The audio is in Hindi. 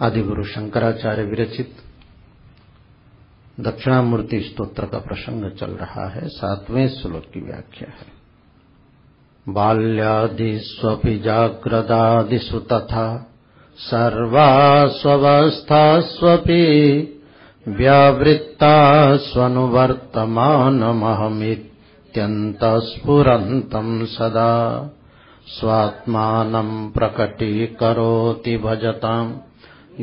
आदिगुरु शंकराचार्य विरचित दक्षिणामूर्ति स्तोत्र का प्रसंग चल रहा है। 7वें श्लोक की व्याख्या है। बाल्यादिष्वपि जाग्रदादिषु तथा सर्वास्वस्थास्वपि व्यावृत्तास्वनुवर्तमानमहमित्यन्तःस्फुरन्तं सदा स्वात्मानं प्रकटीकरोति भजताम्